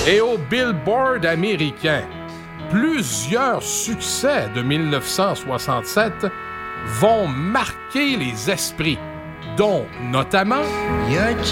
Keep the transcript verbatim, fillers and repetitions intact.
Et au Billboard américain, plusieurs succès de mille neuf cent soixante-sept vont marquer les esprits, dont notamment... Your